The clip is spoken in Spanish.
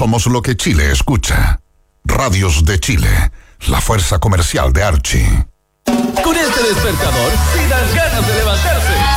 Somos lo que Chile escucha. Radios de Chile, la fuerza comercial de Archie. Con este despertador, si dan ganas de levantarse.